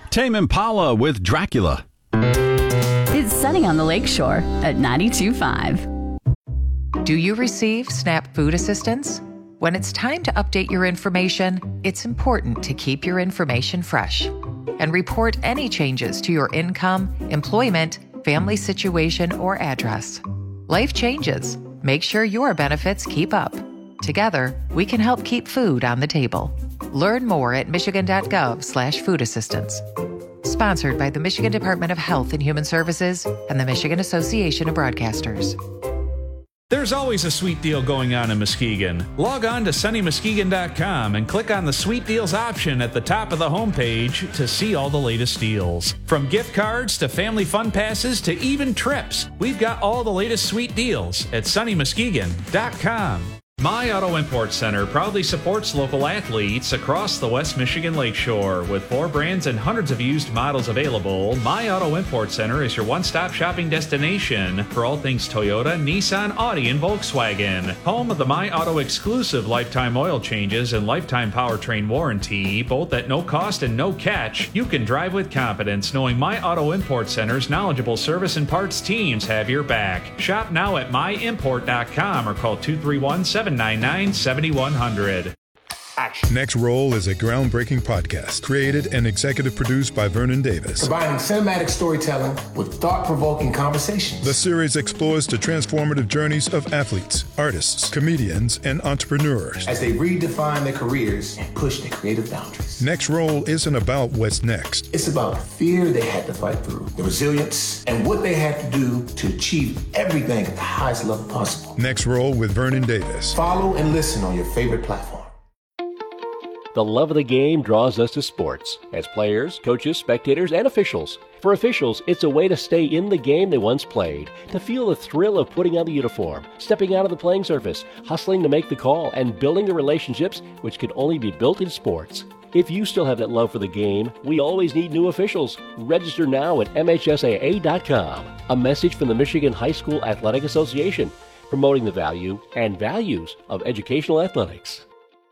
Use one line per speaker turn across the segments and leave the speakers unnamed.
Tame Impala with Dracula.
It's Sunny on the Lakeshore at 92.5.
Do you receive SNAP food assistance? When it's time to update your information, it's important to keep your information fresh and report any changes to your income, employment, family situation, or address. Life changes. Make sure your benefits keep up. Together, we can help keep food on the table. Learn more at michigan.gov/food assistance. Sponsored by the Michigan Department of Health and Human Services and the Michigan Association of Broadcasters.
There's always a sweet deal going on in Muskegon. Log on to sunnymuskegon.com and click on the Sweet Deals option at the top of the homepage to see all the latest deals. From gift cards to family fun passes to even trips, we've got all the latest sweet deals at sunnymuskegon.com. My Auto Import Center proudly supports local athletes across the West Michigan Lakeshore. With 4 brands and hundreds of used models available, My Auto Import Center is your one-stop shopping destination for all things Toyota, Nissan, Audi, and Volkswagen. Home of the My Auto exclusive lifetime oil changes and lifetime powertrain warranty, both at no cost and no catch. You can drive with confidence knowing My Auto Import Center's knowledgeable service and parts teams have your back. Shop now at myimport.com or call 231-799-7100.
Next Roll is a groundbreaking podcast created and executive produced by Vernon Davis.
Combining cinematic storytelling with thought-provoking conversations.
The series explores the transformative journeys of athletes, artists, comedians, and entrepreneurs
as they redefine their careers and push their creative boundaries.
Next Roll isn't about what's next.
It's about the fear they had to fight through, the resilience, and what they had to do to achieve everything at the highest level possible.
Next Roll with Vernon Davis.
Follow and listen on your favorite platform.
The love of the game draws us to sports, as players, coaches, spectators, and officials. For officials, it's a way to stay in the game they once played, to feel the thrill of putting on the uniform, stepping out of the playing surface, hustling to make the call, and building the relationships which can only be built in sports. If you still have that love for the game, we always need new officials. Register now at MHSAA.com. A message from the Michigan High School Athletic Association, promoting the value and values of educational athletics.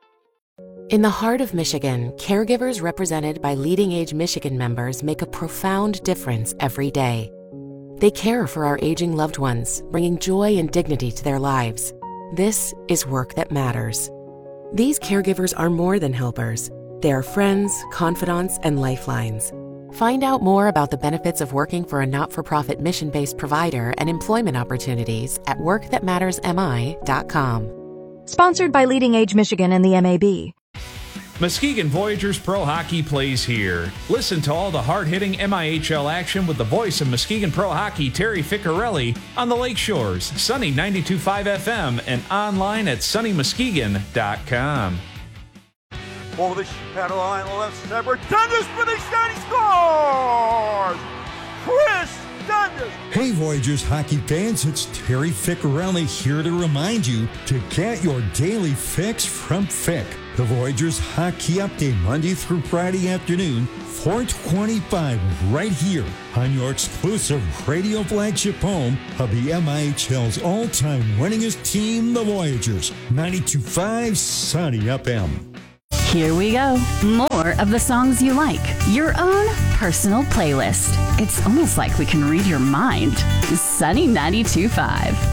In the heart of Michigan, caregivers represented by Leading Age Michigan members make a profound difference every day. They care for our aging loved ones, bringing joy and dignity to their lives. This is work that matters. These caregivers are more than helpers. They are friends, confidants, and lifelines. Find out more about the benefits of working for a not-for-profit mission-based provider and employment opportunities at workthatmattersmi.com.
Sponsored by Leading Age Michigan and the MAB.
Muskegon Voyagers Pro Hockey plays here. Listen to all the hard-hitting MIHL action with the voice of Muskegon Pro Hockey, Terry Ficcarelli, on the Lakeshores, Sunny 92.5 FM, and online at sunnymuskegon.com.
Over the paddle line, the left snapper, Dundas for the shot, he scores! Chris Dundas!
Hey Voyagers hockey fans, it's Terry Ficcarelli here to remind you to get your daily fix from Fick. The Voyagers Hockey Update Monday through Friday afternoon, 4:25, right here on your exclusive radio flagship home of the MIHL's all-time winningest team, the Voyagers. 92.5 Sunny FM.
Here we go. More of the songs you like. Your own personal playlist. It's almost like we can read your mind. Sunny 92.5.